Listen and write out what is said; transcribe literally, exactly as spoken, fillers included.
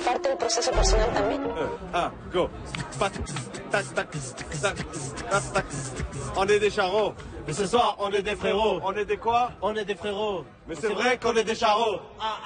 parte del proceso personal también. Ah, go. Tac, tac, tac, tac, tac, tac. On est des charros. Mais ce soir, on est des frérots. On est des quoi? On est des frérots. Mais c'est vrai qu'on est des charros. Ah,